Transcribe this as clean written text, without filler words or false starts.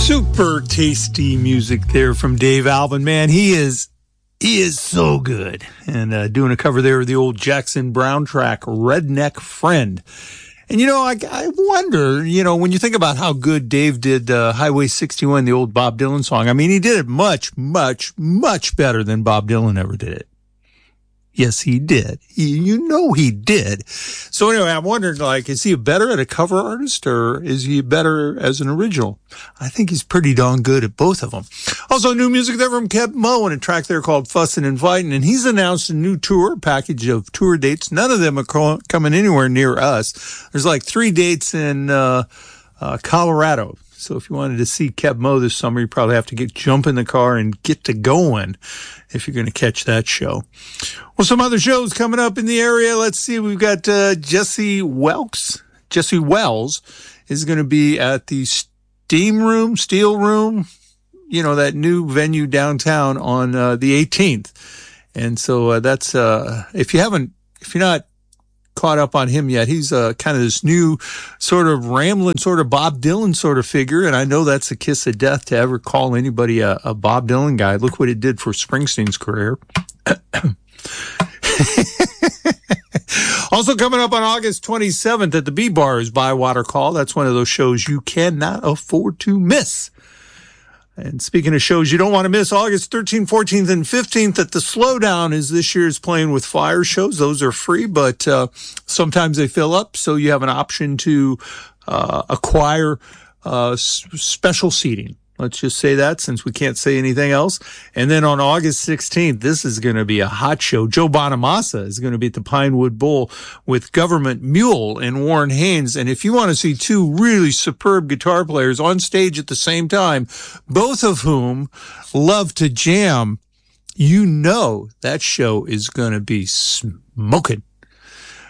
Super tasty music there from Dave Alvin. Man, he is so good. And doing a cover there of the old Jackson Browne track, Redneck Friend. And, I wonder, when you think about how good Dave did Highway 61, the old Bob Dylan song, I mean, he did it much, much, much better than Bob Dylan ever did it. Yes, he did. He did. So anyway, I'm wondering, is he better at a cover artist or is he better as an original? I think he's pretty darn good at both of them. Also, new music there from Keb Mo and a track there called Fussin' and Fightin'. And he's announced a new tour, package of tour dates. None of them are coming anywhere near us. There's 3 dates in Colorado. So if you wanted to see Keb Mo this summer, you probably have to jump in the car and get to going if you're going to catch that show. Well, some other shows coming up in the area. Let's see. We've got Jesse Wells. Jesse Wells is going to be at the Steel Room, that new venue downtown on the 18th. And so that's if you're not caught up on him yet, he's kind of this new sort of rambling sort of Bob Dylan sort of figure, and I know that's a kiss of death to ever call anybody a Bob Dylan guy. Look what it did for Springsteen's career. Also coming up on August 27th at the B-Bar is Bywater Call. That's one of those shows you cannot afford to miss. And speaking of shows you don't want to miss, August 13th, 14th, and 15th at the Slowdown is this year's Playing with Fire shows. Those are free, but sometimes they fill up, so you have an option to acquire special seating. Let's just say that since we can't say anything else. And then on August 16th, this is going to be a hot show. Joe Bonamassa is going to be at the Pinewood Bowl with Government Mule and Warren Haynes. And if you want to see 2 really superb guitar players on stage at the same time, both of whom love to jam, that show is going to be smoking.